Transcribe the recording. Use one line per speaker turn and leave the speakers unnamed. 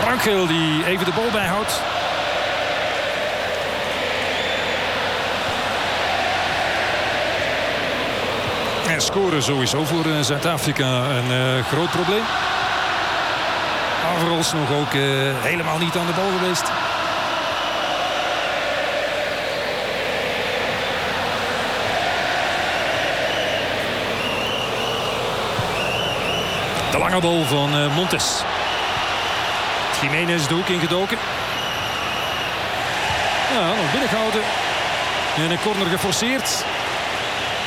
Rangel die even de bal bijhoudt. En scoren sowieso voor Zuid-Afrika een groot probleem. Overals nog ook helemaal niet aan de bal geweest. De lange bal van Montes. Jiménez de hoek ingedoken. Ja, nog binnengehouden. En een corner geforceerd.